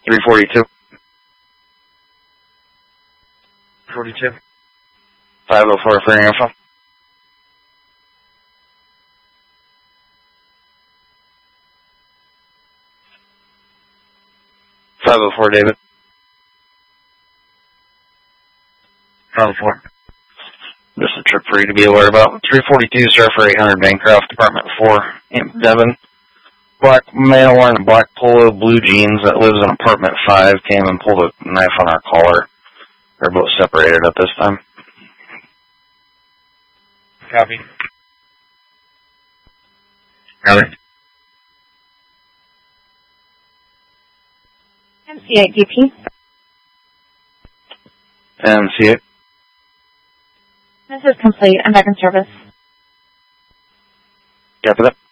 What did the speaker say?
342. 42. 504 for your info. .504, David. 504. Just a trip for you to be aware about. 342, sir, for 800 Bancroft, Department 4, in Devon. Black male wearing a black polo, blue jeans that lives in apartment 5 came and pulled a knife on our collar. They're both separated at this time. Copy. Copy. MC8 DP. MC8. This is complete. I'm back in service. Copy that.